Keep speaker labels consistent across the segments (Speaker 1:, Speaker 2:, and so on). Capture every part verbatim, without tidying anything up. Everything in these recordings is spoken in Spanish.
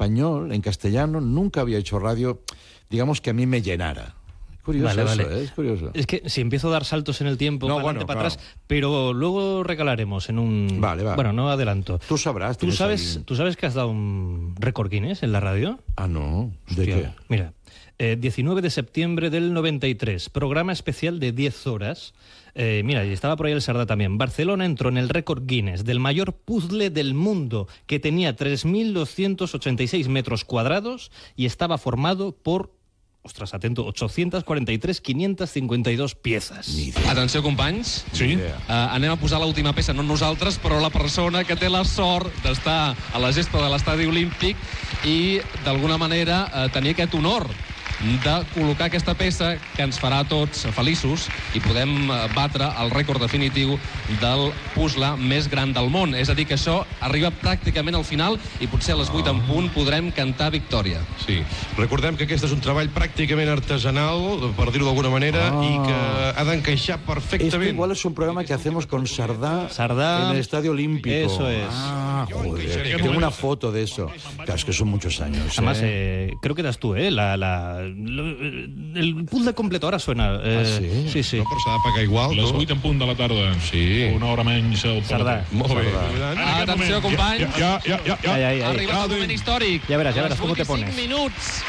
Speaker 1: español, en castellano, nunca había hecho radio, digamos, que a mí me llenara. Curioso, vale, vale. Eso, ¿eh? Es curioso.
Speaker 2: Es que si empiezo a dar saltos en el tiempo, no, para bueno, adelante, para claro. atrás, pero luego recalaremos en un...
Speaker 1: Vale, vale.
Speaker 2: Bueno, no adelanto.
Speaker 1: Tú sabrás.
Speaker 2: ¿Tú sabes, ahí... ¿Tú sabes que has dado un récord Guinness en la radio?
Speaker 1: Ah, no. ¿De Hostia. qué?
Speaker 2: Mira, eh, diecinueve de septiembre del noventa y tres, programa especial de diez horas. Eh, mira, y estaba por ahí el Sardá también. Barcelona entró en el récord Guinness del mayor puzzle del mundo, que tenía tres mil doscientos ochenta y seis metros cuadrados y estaba formado por... Ostres, atento, ocho-centes quaranta-tres mil quinientos cinquanta y dos piezas.
Speaker 3: Atenció, companys.
Speaker 4: Sí?
Speaker 3: Uh, anem a posar l'última peça, no nosaltres, però la persona que té la sort d'estar a la gespa de l'estadi olímpic i, d'alguna manera, uh, tenir aquest honor de col·locar aquesta peça que ens farà a tots feliços i podem batre el rècord definitiu del puzzle més gran del món. És a dir, que això arriba pràcticament al final i potser a les vuit en punt podrem cantar victòria.
Speaker 4: Sí. Recordem que aquest és un treball pràcticament artesanal, per dir-ho d'alguna manera, ah. i que ha d'encaixar perfectament.
Speaker 1: Este igual es un programa que hacemos con Sardá,
Speaker 2: Sardá
Speaker 1: en el Estadio Olímpico.
Speaker 2: Eso es.
Speaker 1: Ah, joder. Tengo una foto de eso. Claro, es que son muchos años.
Speaker 2: Además,
Speaker 1: ¿eh?
Speaker 2: Eh, creo que eras tú, ¿eh? La... la... El puzzle completo ahora suena. Eh,
Speaker 1: ah, sí?
Speaker 2: Sí, sí.
Speaker 4: No, però s'ha de pagar igual.
Speaker 5: Les vuit en punt de la tarda.
Speaker 4: Sí.
Speaker 5: Una hora menys. El
Speaker 2: Sardà.
Speaker 4: Molt bé.
Speaker 3: Ah, atenció, companys.
Speaker 5: Ja, ja, ja, ja.
Speaker 2: Ai, ai, ai.
Speaker 3: Ha arribat el moment històric.
Speaker 2: Ja veràs, ja veràs com te pones.
Speaker 3: Les vuit i cinc minuts.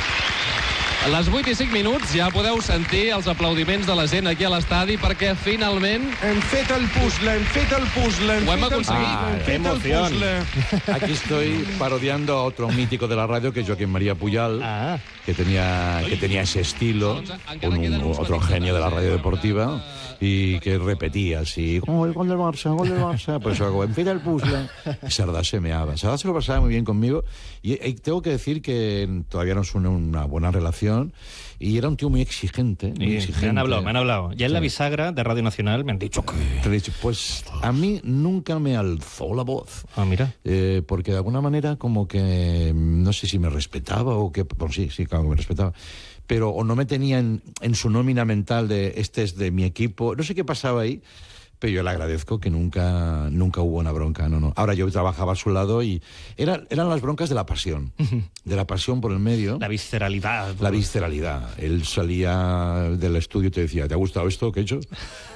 Speaker 3: A les vuit i cinc minuts ja podeu sentir els aplaudiments de la gent aquí a l'estadi perquè finalment...
Speaker 4: Hem fet el puzzle, hem fet el puzzle, hem
Speaker 3: Ho hem
Speaker 4: fet el
Speaker 3: aconseguit.
Speaker 4: puzzle, hem
Speaker 1: qué
Speaker 4: fet el
Speaker 1: emoción.
Speaker 4: puzzle.
Speaker 1: Aquí estoy parodiando a otro mítico de la radio, que es Joaquín María Puyal,
Speaker 2: Ah.
Speaker 1: que tenía, que tenía ese estilo, un, un, otro genio de la radio deportiva, y que repetía así, gol, gol del Barça, gol del Barça, pues hago, en fin el puzzle. Y Sardá se meaba. Sardá se lo pasaba muy bien conmigo, y, y tengo que decir que todavía nos une una buena relación, y era un tío muy exigente, muy
Speaker 2: Sí,
Speaker 1: exigente.
Speaker 2: me han hablado, me han hablado. Ya en la bisagra de Radio Nacional me han dicho que...
Speaker 1: Te he dicho, pues a mí nunca me alzó la voz.
Speaker 2: Ah, mira.
Speaker 1: Eh, porque de alguna manera como que no sé si me respetaba o qué, bueno, sí, sí, claro que me respetaba, pero o no me tenía en, en su nómina mental de este es de mi equipo, no sé qué pasaba ahí, pero yo le agradezco que nunca, nunca hubo una bronca, no, no. Ahora yo trabajaba a su lado y era, eran las broncas de la pasión, de la pasión por el medio.
Speaker 2: La visceralidad.
Speaker 1: La visceralidad. Él salía del estudio y te decía, ¿te ha gustado esto que he hecho?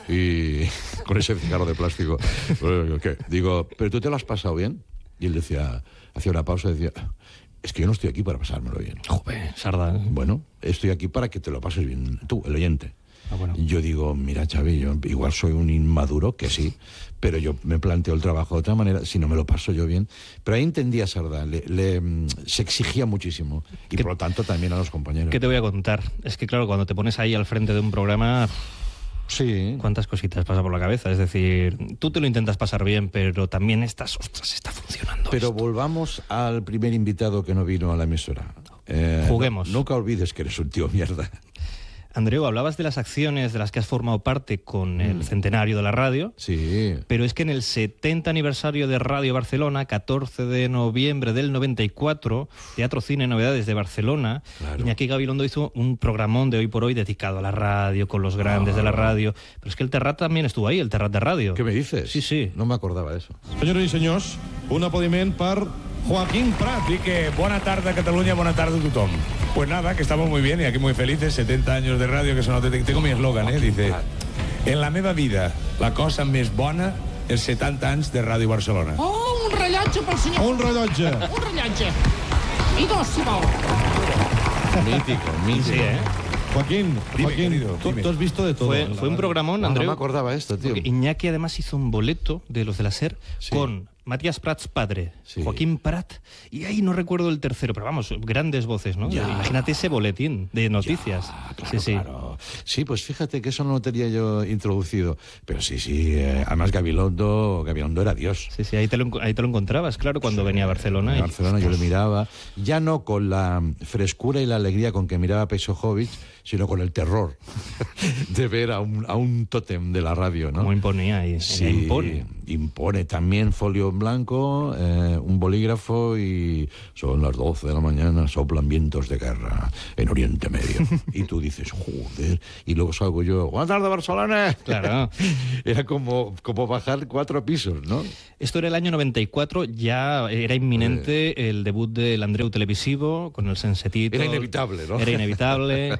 Speaker 1: Y con ese cigarro de plástico. ¿Qué? Digo, ¿pero tú te lo has pasado bien? Y él decía, hacía una pausa y decía, es que yo no estoy aquí para pasármelo bien.
Speaker 2: Joder, Sardá.
Speaker 1: Bueno, estoy aquí para que te lo pases bien tú, el oyente.
Speaker 2: Ah, bueno.
Speaker 1: Yo digo, mira, Xavi, yo igual soy un inmaduro, que sí, pero yo me planteo el trabajo de otra manera, si no me lo paso yo bien. Pero ahí entendía a Sardá, le, le, se exigía muchísimo, y por lo tanto también a los compañeros.
Speaker 2: ¿Qué te voy a contar? Es que claro, cuando te pones ahí al frente de un programa...
Speaker 1: Sí.
Speaker 2: ¿Cuántas cositas pasa por la cabeza? Es decir, tú te lo intentas pasar bien, pero también estás, ostras, está funcionando.
Speaker 1: Pero
Speaker 2: esto.
Speaker 1: volvamos al primer invitado que no vino a la emisora. Eh,
Speaker 2: Juguemos.
Speaker 1: No, nunca olvides que eres un tío mierda.
Speaker 2: Andreu, hablabas de las acciones de las que has formado parte con el mm. centenario de la radio.
Speaker 1: Sí.
Speaker 2: Pero es que en el setenta aniversario de Radio Barcelona, catorce de noviembre del noventa y cuatro, Teatro Cine Novedades de Barcelona, claro. Iñaki Gabilondo hizo un programón de Hoy por Hoy dedicado a la radio, con los grandes ah. de la radio. Pero es que el Terrat también estuvo ahí, el Terrat de Radio.
Speaker 1: ¿Qué me dices?
Speaker 2: Sí, sí.
Speaker 1: No me acordaba de eso.
Speaker 4: Senyores i senyors, un aplaudiment per Joaquín Prat.
Speaker 6: Así que buena tarde Cataluña, buena tarde Tutón. Pues nada, que estamos muy bien y aquí muy felices, setenta años de radio, que son auténticos. Tengo mi eslogan, eh, dice, en la meva vida, la cosa més bona, els setanta anys de Ràdio Barcelona.
Speaker 7: Oh, un rellotge pel senyor.
Speaker 4: Un rellotge.
Speaker 7: Un rellotge. I dos, si vol.
Speaker 1: Mítico, mítico.
Speaker 2: Sí, ¿eh?
Speaker 4: Joaquín,
Speaker 6: Dime,
Speaker 4: Joaquín,
Speaker 6: querido,
Speaker 4: tú,
Speaker 6: dime.
Speaker 4: tú has visto de todo.
Speaker 2: Fue, fue un programón,
Speaker 1: No,
Speaker 2: Andreu.
Speaker 1: no me acordaba esto, tío.
Speaker 2: Porque Iñaki además hizo un boleto de los de la SER
Speaker 1: Sí.
Speaker 2: con Matías Prats padre,
Speaker 1: Sí.
Speaker 2: Joaquín Prat, y ahí no recuerdo el tercero, pero vamos, grandes voces, ¿no?
Speaker 1: Ya.
Speaker 2: Imagínate ese boletín de noticias.
Speaker 1: Ya, claro,
Speaker 2: sí, sí.
Speaker 1: claro. Sí, pues fíjate que eso no lo tenía yo introducido. Pero sí, sí, eh, además Gabilondo, Gabilondo era Dios.
Speaker 2: Sí, sí, ahí te lo, ahí te lo encontrabas, claro, cuando
Speaker 1: Sí,
Speaker 2: venía a Barcelona.
Speaker 1: En
Speaker 2: y-
Speaker 1: Barcelona yo le miraba, ya no con la frescura y la alegría con que miraba a Pesojovic, sino con el terror de ver a un, a un tótem de la radio, ¿no?
Speaker 2: Como imponía ahí.
Speaker 1: Sí,
Speaker 2: impone.
Speaker 1: impone. También Folio en blanco, eh, un bolígrafo y son las doce de la mañana, soplan vientos de guerra en Oriente Medio. Y tú dices, joder, y luego salgo yo, buenas tardes, Barcelona.
Speaker 2: Claro.
Speaker 1: Era como, como bajar cuatro pisos, ¿no?
Speaker 2: Esto era el año noventa y cuatro, ya era inminente eh. el debut del Andreu televisivo con el Sensetito.
Speaker 1: Era inevitable, ¿no?
Speaker 2: Era inevitable.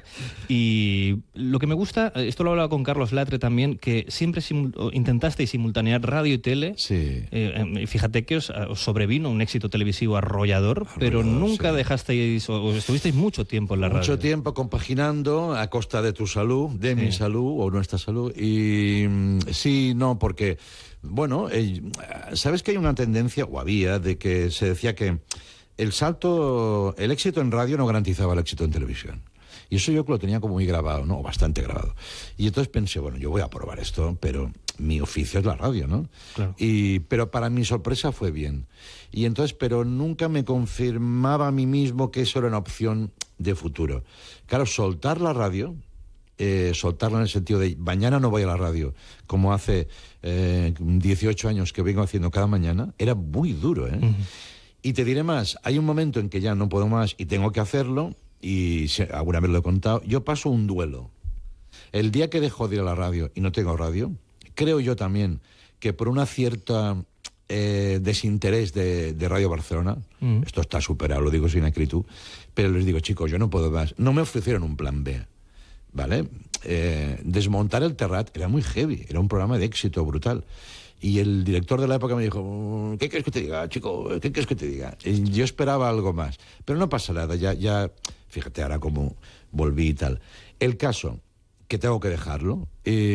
Speaker 2: Y lo que me gusta, esto lo hablaba con Carlos Latre también, que siempre simul intentasteis simultanear radio y tele.
Speaker 1: Sí.
Speaker 2: Eh, fíjate que os, os sobrevino un éxito televisivo arrollador, arrollador pero nunca sí. dejasteis, o, o estuvisteis mucho tiempo en la
Speaker 1: mucho
Speaker 2: radio.
Speaker 1: Mucho tiempo compaginando a costa de tu salud, de sí. mi salud o nuestra salud. Y sí, no, porque, bueno, eh, sabes que hay una tendencia, o había, de que se decía que el salto, el éxito en radio no garantizaba el éxito en televisión. Y eso yo lo tenía como muy grabado, ¿no? Bastante grabado. Y entonces pensé, bueno, yo voy a probar esto, pero mi oficio es la radio, ¿no?
Speaker 2: Claro.
Speaker 1: Y, pero para mi sorpresa fue bien. Y entonces, pero nunca me confirmaba a mí mismo que eso era una opción de futuro. Claro, soltar la radio, eh, soltarla en el sentido de mañana no voy a la radio, como hace eh, dieciocho años que vengo haciendo cada mañana, era muy duro, ¿eh? Uh-huh. Y te diré más, hay un momento en que ya no puedo más y tengo que hacerlo, y alguna vez lo he contado, yo paso un duelo. El día que dejo de ir a la radio y no tengo radio, creo yo también que por una cierta eh, desinterés de, de Radio Barcelona, mm. esto está superado, lo digo sin acritud, pero les digo, chicos, yo no puedo más. No me ofrecieron un plan B, ¿vale? Eh, desmontar el Terrat era muy heavy, era un programa de éxito brutal. Y el director de la época me dijo, ¿qué quieres que te diga, chico? ¿Qué quieres que te diga? Y yo esperaba algo más. Pero no pasa nada, ya, ya fíjate ahora cómo volví y tal. El caso, que tengo que dejarlo,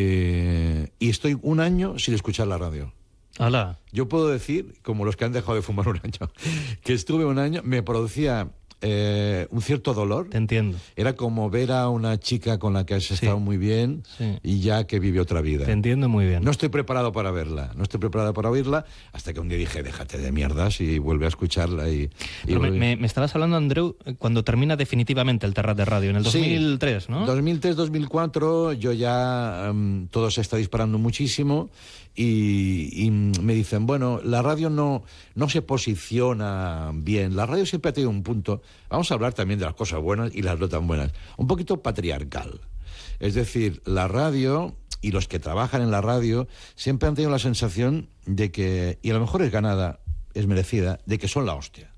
Speaker 1: eh, y estoy un año sin escuchar la radio.
Speaker 2: ¡Hala!
Speaker 1: Yo puedo decir, como los que han dejado de fumar un año, que estuve un año, me producía eh, un cierto dolor.
Speaker 2: Te entiendo.
Speaker 1: Era como ver a una chica con la que has sí. estado muy bien
Speaker 2: sí.
Speaker 1: y ya que vive otra vida.
Speaker 2: Te entiendo muy bien.
Speaker 1: No estoy preparado para verla, no estoy preparado para oírla, hasta que un día dije, déjate de mierdas y vuelve a escucharla. Y, y
Speaker 2: me, me, me estabas hablando, Andreu, cuando termina definitivamente el Terrat de Radio, en el dos mil tres,
Speaker 1: sí,
Speaker 2: ¿no?
Speaker 1: dos mil tres, dos mil cuatro, yo ya, um, todo se está disparando muchísimo. Y, y me dicen, bueno, la radio no, no se posiciona bien. La radio siempre ha tenido un punto, vamos a hablar también de las cosas buenas y las no tan buenas, un poquito patriarcal. Es decir, la radio y los que trabajan en la radio siempre han tenido la sensación de que, y a lo mejor es ganada, es merecida, de que son la hostia.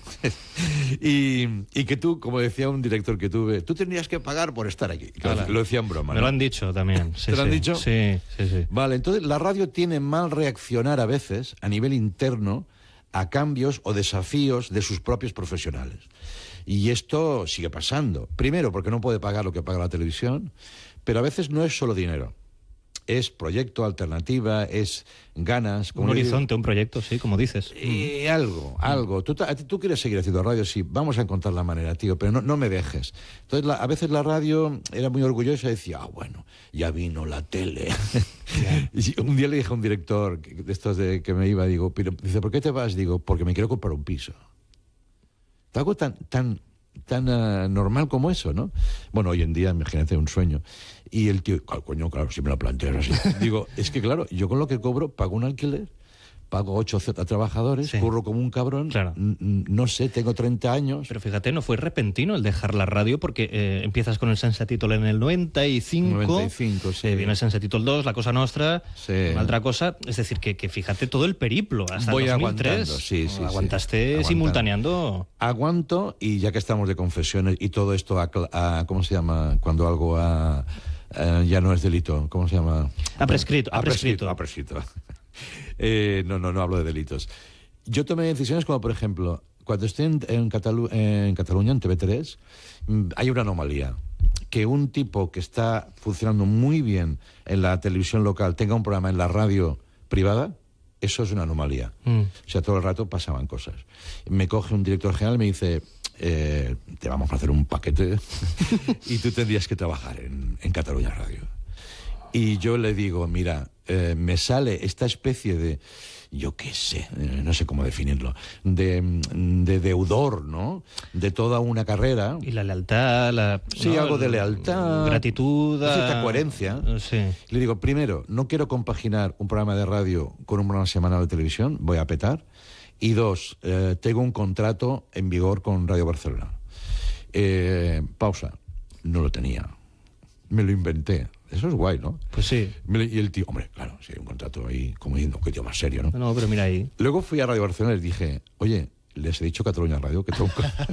Speaker 1: y, y que tú, como decía un director que tuve, tú tendrías que pagar por estar aquí. Claro, lo decía en broma.
Speaker 2: Me
Speaker 1: ¿no?
Speaker 2: lo han dicho también. Sí,
Speaker 1: ¿Te lo
Speaker 2: sí.
Speaker 1: han dicho?
Speaker 2: Sí, sí, sí.
Speaker 1: Vale, entonces la radio tiene mal reaccionar a veces, a nivel interno, a cambios o desafíos de sus propios profesionales. Y esto sigue pasando. Primero, porque no puede pagar lo que paga la televisión, pero a veces no es solo dinero. Es proyecto, alternativa, es ganas...
Speaker 2: Un horizonte, un proyecto, sí, como dices.
Speaker 1: Y algo, algo. Tú, tú quieres seguir haciendo radio, sí, vamos a encontrar la manera, tío, pero no, no me dejes. Entonces, la, a veces la radio era muy orgullosa y decía, ah, bueno, ya vino la tele. Yeah. Y un día le dije a un director de estos de que me iba, digo, pero, dice, ¿por qué te vas? Digo, porque me quiero comprar un piso. Algo tan... tan tan uh, normal como eso, ¿no? Bueno, hoy en día, imagínate, un sueño. Y el tío, coño, claro, si me lo planteas así. Digo, es que claro, yo con lo que cobro pago un alquiler, pago ocho a trabajadores, sí. curro como un cabrón,
Speaker 2: claro.
Speaker 1: no sé, tengo treinta años.
Speaker 2: Pero fíjate, no fue repentino el dejar la radio, porque eh, empiezas con el Sensatítol en el noventa y cinco,
Speaker 1: noventa y cinco, sí.
Speaker 2: eh, viene el Sensatítol dos, La Cosa Nostra,
Speaker 1: sí.
Speaker 2: otra cosa, es decir, que, que fíjate todo el periplo, hasta
Speaker 1: Voy
Speaker 2: el dos mil tres,
Speaker 1: sí, sí,
Speaker 2: aguantaste
Speaker 1: sí.
Speaker 2: simultaneando.
Speaker 1: Aguanto, y ya que estamos de confesiones, y todo esto, a, a, ¿cómo se llama? Cuando algo a, a, ya no es delito, ¿cómo se llama?
Speaker 2: Ha prescrito, ha prescrito.
Speaker 1: Ha prescrito. Eh, no, no, no hablo de delitos. Yo tomé decisiones como, por ejemplo, cuando estoy en, en, Catalu en Cataluña, en T V tres, hay una anomalía. Que un tipo que está funcionando muy bien en la televisión local tenga un programa en la radio privada, eso es una anomalía. Mm. O sea, todo el rato pasaban cosas. Me coge un director general y me dice, eh, te vamos a hacer un paquete y tú tendrías que trabajar en, en Cataluña Radio. Y yo le digo, mira, eh, me sale esta especie de, yo qué sé, eh, no sé cómo definirlo, de, de deudor, ¿no? De toda una carrera.
Speaker 2: Y la lealtad, la...
Speaker 1: Sí,
Speaker 2: ¿no?
Speaker 1: algo de lealtad.
Speaker 2: Gratitud.
Speaker 1: Cierta coherencia.
Speaker 2: Sí.
Speaker 1: Le digo, primero, no quiero compaginar un programa de radio con un programa semanal de televisión, voy a petar. Y dos, eh, tengo un contrato en vigor con Radio Barcelona. Eh, pausa, no lo tenía. Me lo inventé. Eso es guay, ¿no?
Speaker 2: Pues sí.
Speaker 1: Y el tío, hombre, claro, sí, un contrato ahí, como diciendo, qué tío más serio, ¿no?
Speaker 2: No, pero mira ahí.
Speaker 1: Luego fui a Radio Barcelona y les dije, oye, les he dicho Cataluña Radio que tengo un,